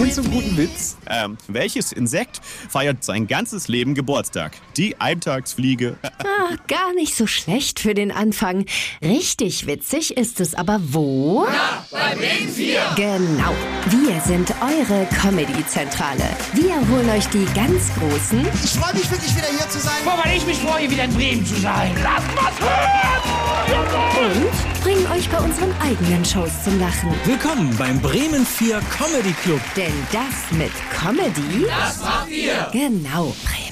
Kennst du einen guten Witz? Welches Insekt feiert sein ganzes Leben Geburtstag? Die Eintagsfliege. Gar nicht so schlecht für den Anfang. Richtig witzig ist es aber wo? Na, bei Bremen 4. Genau. Wir sind eure Comedy-Zentrale. Wir holen euch die ganz Großen Ich freue mich wirklich wieder hier zu sein. Weil ich mich freue, wieder in Bremen zu sein. Lass was hören! und bringen euch bei unseren eigenen Shows zum Lachen. Willkommen beim Bremen 4 Comedy Club. Denn das mit Comedy, Das macht ihr! genau, Bremen.